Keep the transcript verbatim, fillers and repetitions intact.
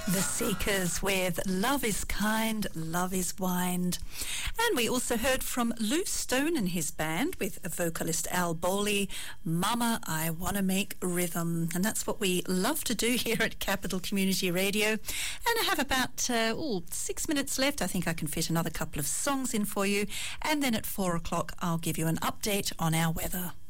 The Seekers with Love is Kind, Love is Wind. And we also heard from Lou Stone and his band with vocalist Al Bowley, Mama, I Wanna Make Rhythm. And that's what we love to do here at Capital Community Radio. And I have about uh, ooh, six minutes left. I think I can fit another couple of songs in for you. And then at four o'clock, I'll give you an update on our weather.